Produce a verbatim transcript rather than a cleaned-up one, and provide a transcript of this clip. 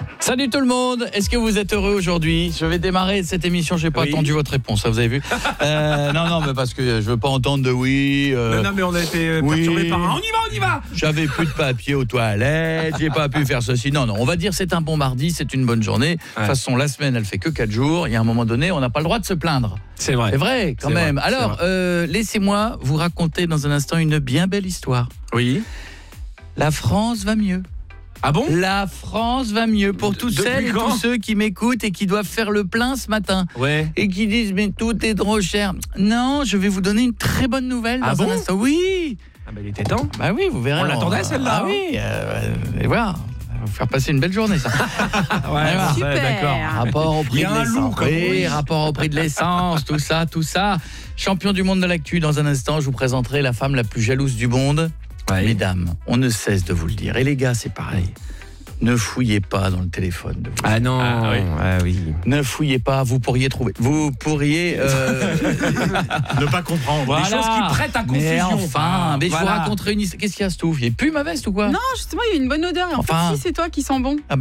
Salut tout le monde, est-ce que vous êtes heureux aujourd'hui? Je vais démarrer cette émission, j'ai pas oui. attendu votre réponse, ça vous avez vu euh, Non, non, mais parce que je veux pas entendre de oui. Euh, non, non, mais on a été oui. perturbés par un. On y va, on y va. J'avais plus de papier aux toilettes, j'ai pas pu faire ceci. Non, non, on va dire c'est un bon mardi, c'est une bonne journée. De toute Ouais. façon, la semaine, elle fait que quatre jours. Il y a un moment donné, on n'a pas le droit de se plaindre. C'est vrai. C'est vrai, quand C'est même. vrai, Alors, euh, laissez-moi vous raconter dans un instant une bien belle histoire. Oui. La France va mieux. Ah bon? La France va mieux pour toutes Depuis celles et quand tous ceux qui m'écoutent et qui doivent faire le plein ce matin. Ouais. Et qui disent mais tout est trop cher. Non, je vais vous donner une très bonne nouvelle Ah dans bon un instant. Oui. Ah bah il était temps. Bah oui, vous verrez. On l'attendait, celle-là, Ah oui, euh, et voilà. Ça va vous faire passer une belle journée ça. Ouais, Voilà. Super. d'accord. Rapport au Il prix y a de un loup, l'essence. comme Oui, on dit. rapport au prix de l'essence, tout ça, tout ça. Champion du monde de l'actu, dans un instant, je vous présenterai la femme la plus jalouse du monde. Ouais. Mesdames, on ne cesse de vous le dire. Et les gars, c'est pareil. Ne fouillez pas dans le téléphone de vous. Ah non. Ah oui. Ah oui. Ne fouillez pas, vous pourriez trouver. Vous pourriez euh, Ne pas comprendre. voilà. Des choses qui prêtent à confusion. Mais enfin, mais je Voilà. vous raconterai une histoire. Qu'est-ce qu'il y a, Stouff? Il n'y a plus ma veste ou quoi? Non, justement, il y a une bonne odeur. Et en Enfin. fait, si, c'est toi qui sens bon.